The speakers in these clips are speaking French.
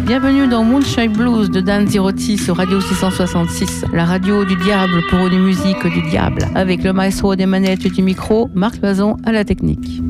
Bienvenue dans Moonshine Blues de Dan Zirotti sur Radio 666, la radio du diable pour une musique du diable, avec le maestro des manettes et du micro, Marc Bazon à la technique.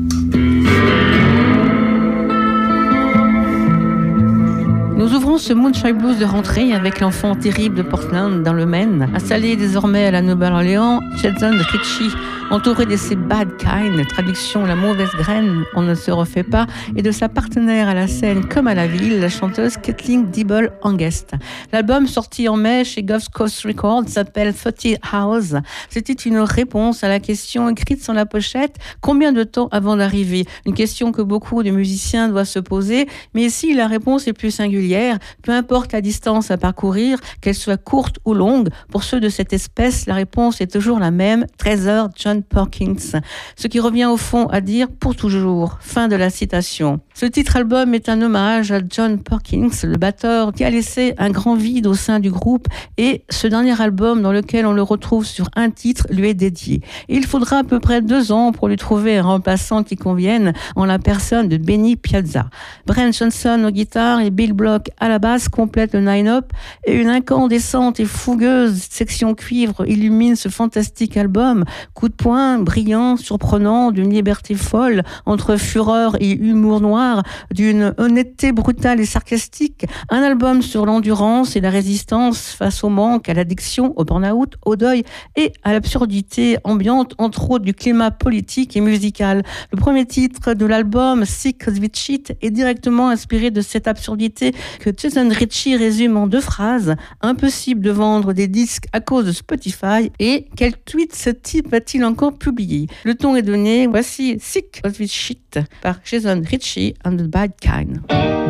Nous ouvrons ce Moonshine Blues de rentrée avec l'enfant terrible de Portland dans le Maine, installé désormais à la Nouvelle-Orléans, Jason Ritchie, entouré de ses Bad Kind, traduction la mauvaise graine, on ne se refait pas, et de sa partenaire à la scène comme à la ville, la chanteuse Kathleen Dibble en guest. L'album sorti en mai chez Gulf Coast Records s'appelle 30 Hours. C'était une réponse à la question écrite sur la pochette, combien de temps avant d'arriver? Une question que beaucoup de musiciens doivent se poser, mais ici la réponse est plus singulière, peu importe la distance à parcourir, qu'elle soit courte ou longue, pour ceux de cette espèce, la réponse est toujours la même, 13 heures, John Perkins. Ce qui revient au fond à dire pour toujours. Fin de la citation. Ce titre album est un hommage à John Perkins, le batteur qui a laissé un grand vide au sein du groupe, et ce dernier album dans lequel on le retrouve sur un titre lui est dédié. Et il faudra à peu près 2 ans pour lui trouver un remplaçant qui convienne en la personne de Benny Piazza. Brent Johnson aux guitares et Bill Block à la basse complètent le line-up, et une incandescente et fougueuse section cuivre illumine ce fantastique album. Coup de poing brillant, surprenant, d'une liberté folle, entre fureur et humour noir, d'une honnêteté brutale et sarcastique, un album sur l'endurance et la résistance face au manque, à l'addiction, au burn-out, au deuil et à l'absurdité ambiante, entre autres du climat politique et musical. Le premier titre de l'album, Sick of This Shit, est directement inspiré de cette absurdité que Jason Ritchie résume en 2 phrases. Impossible de vendre des disques à cause de Spotify, et quel tweet ce type a-t-il encore publié? Le ton est donné, voici Sick of This Shit par Jason Ritchie and the Bad Kind.